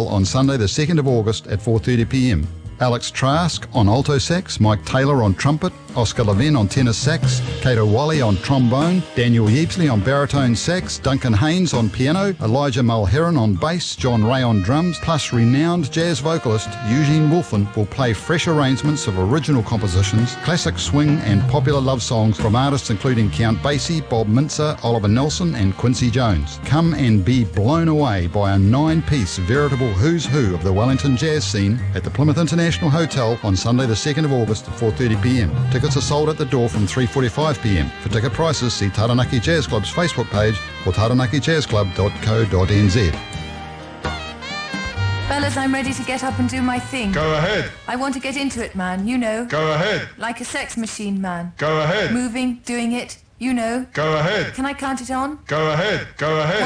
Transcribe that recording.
on Sunday the 2nd of August at 4:30pm. Alex Trask on alto sax, Mike Taylor on trumpet, Oscar Levin on tenor sax, Cato Wally on trombone, Daniel Yeepsley on baritone sax, Duncan Haynes on piano, Elijah Mulheron on bass, John Ray on drums, plus renowned jazz vocalist Eugene Wolfen will play fresh arrangements of original compositions, classic swing and popular love songs from artists including Count Basie, Bob Mintzer, Oliver Nelson and Quincy Jones. Come and be blown away by a 9-piece veritable who's who of the Wellington jazz scene at the Plymouth International Hotel on Sunday the 2nd of August at 4:30pm. Tickets are sold at the door from 3:45pm. For ticket prices, see Taranaki Jazz Club's Facebook page or taranakijazzclub.co.nz. Fellas, I'm ready to get up and do my thing. Go ahead. I want to get into it, man, you know. Go ahead. Like a sex machine, man. Go ahead. Moving, doing it, you know. Go ahead. Can I count it on? Go ahead. Go ahead.